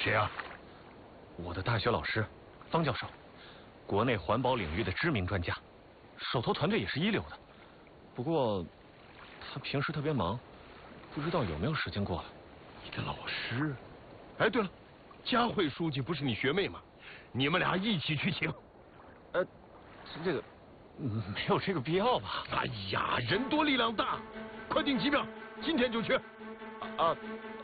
谁啊？ 我的大学老师，方教授，国内环保领域的知名专家，手头团队也是一流的。不过他平时特别忙，不知道有没有时间过来。 你的老师？哎，对了，佳慧书记不是你学妹吗？你们俩一起去请。 这个没有这个必要吧？ 哎呀，人多力量大，快订机票，今天就去。